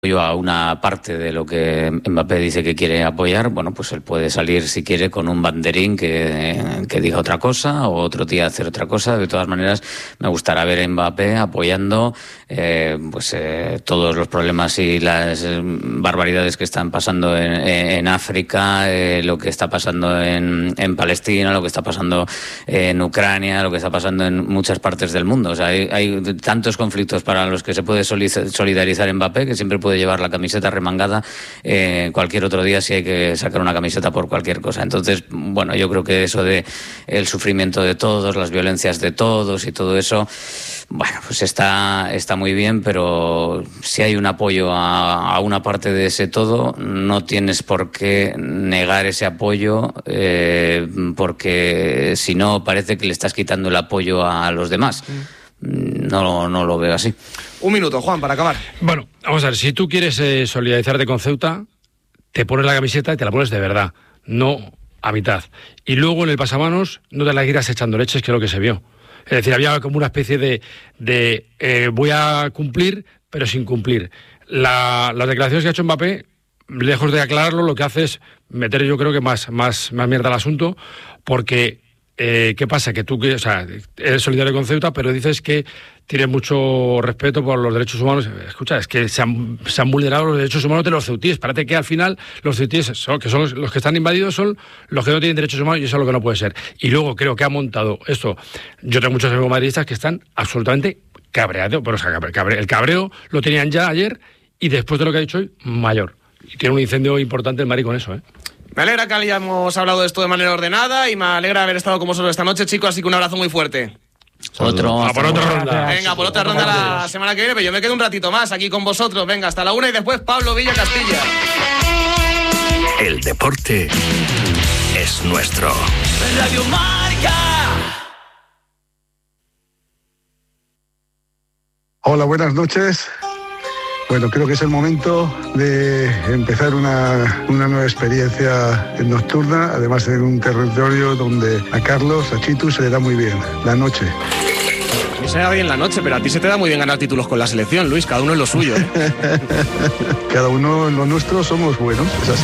a una parte de lo que Mbappé dice que quiere apoyar, bueno, pues él puede salir si quiere con un banderín que diga otra cosa, o otro día hacer otra cosa. De todas maneras, me gustará ver a Mbappé apoyando todos los problemas y las barbaridades que están pasando en África, lo que está pasando en Palestina, lo que está pasando en Ucrania, lo que está pasando en muchas partes del mundo. O sea, hay tantos conflictos para los que se puede solidarizar Mbappé, que siempre puede llevar la camiseta remangada cualquier otro día si hay que sacar una camiseta por cualquier cosa. Entonces, bueno, yo creo que eso de el sufrimiento de todos, las violencias de todos y todo eso, bueno, pues está muy bien, pero si hay un apoyo a una parte de ese todo, no tienes por qué negar ese apoyo, porque si no parece que le estás quitando el apoyo a los demás. No lo veo así. Un minuto, Juan, para acabar. Bueno, vamos a ver, si tú quieres solidarizarte con Ceuta, te pones la camiseta y te la pones de verdad, no a mitad. Y luego en el pasamanos no te la irás echando leches, que es lo que se vio. Es decir, había como una especie de voy a cumplir, pero sin cumplir. Las declaraciones que ha hecho Mbappé, lejos de aclararlo, lo que hace es meter, yo creo que más mierda al asunto, porque ¿qué pasa? Que tú eres solidario con Ceuta, pero dices que tienes mucho respeto por los derechos humanos. Escucha, es que se han vulnerado los derechos humanos de los ceutíes. Parece que al final los ceutíes, que son los que están invadidos, son los que no tienen derechos humanos, y eso es lo que no puede ser. Y luego creo que ha montado esto. Yo tengo muchos amigos madridistas que están absolutamente cabreados, pero el cabreo lo tenían ya ayer, y después de lo que ha dicho hoy, mayor. Y tiene un incendio importante el Madrid con eso, ¿eh? Me alegra que hayamos hablado de esto de manera ordenada y me alegra haber estado con vosotros esta noche, chicos, así que un abrazo muy fuerte. Por otra ronda. Venga, por otra ronda la semana que viene, pero yo me quedo un ratito más aquí con vosotros. Venga, hasta la 1 y después Pablo Villa Castilla. El deporte es nuestro. Radio Marca. Hola, buenas noches. Bueno, creo que es el momento de empezar una nueva experiencia nocturna, además en un territorio donde a Carlos, a Chitu, se le da muy bien la noche. A mí se me da bien la noche, pero a ti se te da muy bien ganar títulos con la selección, Luis, cada uno en lo suyo. Cada uno en lo nuestro somos buenos, es así.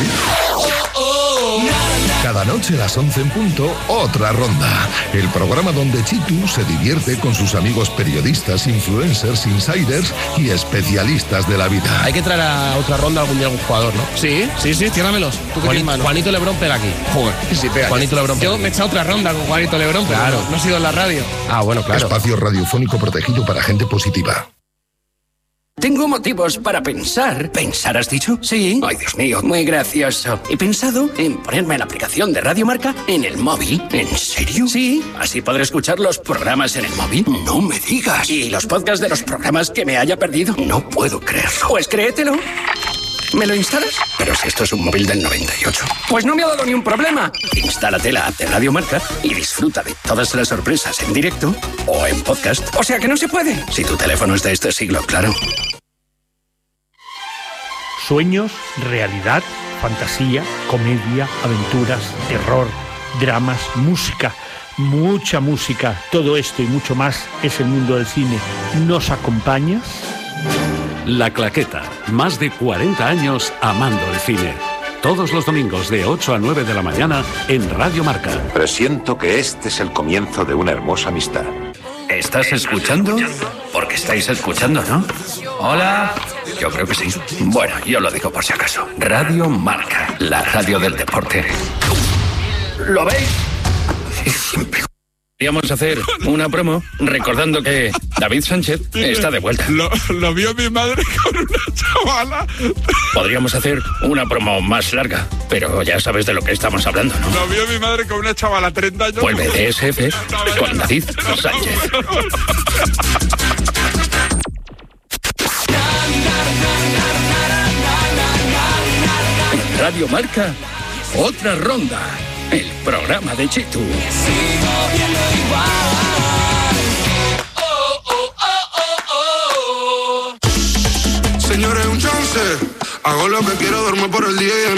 Cada noche a las 11 en punto, otra ronda. El programa donde Chitu se divierte con sus amigos periodistas, influencers, insiders y especialistas de la vida. Hay que traer a otra ronda algún día algún jugador, ¿no? Sí, tírámelos. ¿Tú qué tienes mano? Juanito Lebrón pega aquí. Joder, sí pega. Juanito Lebrón pega. Yo me he echado otra ronda con Juanito Lebrón, pero claro. no he sido en la radio. Ah, bueno, claro. Espacio radiofónico protegido para gente positiva. Tengo motivos para pensar. ¿Pensar has dicho? Sí. Ay, Dios mío, muy gracioso. He pensado en ponerme la aplicación de Radio Marca en el móvil. ¿En serio? Sí. Así podré escuchar los programas en el móvil. No me digas. ¿Y los podcasts de los programas que me haya perdido? No puedo creerlo. Pues créetelo. ¿Me lo instalas? Pero si esto es un móvil del 98. Pues no me ha dado ni un problema. Instálate la app de Radio Marca y disfruta de todas las sorpresas en directo o en podcast. O sea que no se puede. Si tu teléfono es de este siglo, claro. Sueños, realidad, fantasía, comedia, aventuras, terror, dramas, música, mucha música. Todo esto y mucho más es el mundo del cine. ¿Nos acompañas? La Claqueta, más de 40 años amando el cine. Todos los domingos de 8 a 9 de la mañana en Radio Marca. Presiento que este es el comienzo de una hermosa amistad. ¿Estás escuchando? Porque estáis escuchando, ¿no? Hola. Yo creo que sí. Bueno, yo lo digo por si acaso. Radio Marca, la radio del deporte. ¿Lo veis? Siempre. Podríamos hacer una promo recordando que David Sánchez está de vuelta. Lo vio mi madre con una chavala. Podríamos hacer una promo más larga, pero ya sabes de lo que estamos hablando, ¿no? Lo vio mi madre con una chavala, 30 años. Vuelve DSF con David Sánchez. En Radio Marca, otra ronda. El programa de Chitu. Señores, un chance. Hago lo que quiero, duermo por el día y